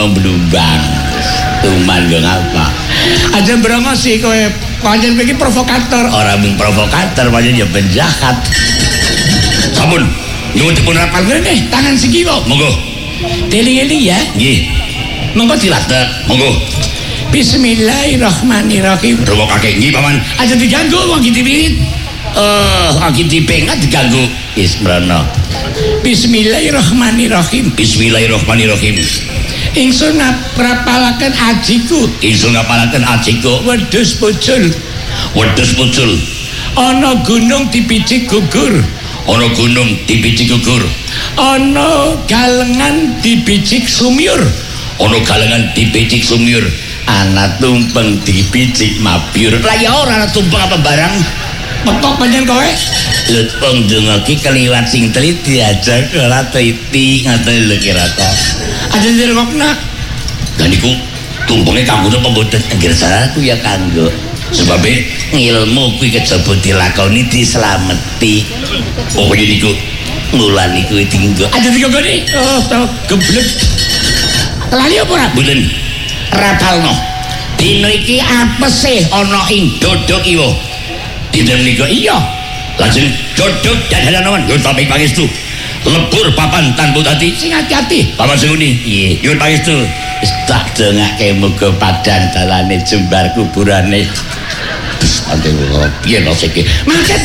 Blumbang. Tuman yo ngapa. Aja brongo sih kowe pancen iki provokator. Ora mung provokator, pancen ya penjahat. Sampun, nyuwun dipun rapal kene tangan sikiwa. Monggo. Deling-eling ya. Nggih. Monggo dilatek. Monggo. Bismillahirrahmanirrahim. Rungokake nggih, Paman. Aja diganggu wong iki diwirit. Aki dipengat diganggu. Wis mrono. Bismillahirrahmanirrahim. Bismillahirrahmanirrahim. Ingsun ngapalaken ajiku. Ingsun ngapalaken ajiku. Wedhus pucul. Wedhus pucul. Ana gunung dipicik gugur. Ana gunung dipicik gugur. Ana galengan dipicik sumyur. Ana galengan dipicik sumyur. Ana tumpeng dipicik mabyur. Lah ya ora ana tumpeng apa barang. Pekok pancen kowe. Lha wong donga ki keliwat sing teliti aja ora teliti ngaten lho kira to. Aja dirokna. Lah niku tumpenge kanggo napa mboten anggere saraku ya kanggo. Sebab ilmu kuwi kejaba dilakoni dislameti. Oh niku mulan niku tinggo. Aja digogoni. Oh to geblek. Lali apa ora? Mboten. Rapalno. Dina iki apese ana ing dodok iwo. Dinten niku iya. Lajeng dodok dadanan yo tapi pangestu. Lebur papan tanpa dadi sing ati-ati. Paman Senguni. Nggih, nyuwun pangestu. Wis tak dongake muga padang dalane jembar kuburane. Terus ante piye lho siki.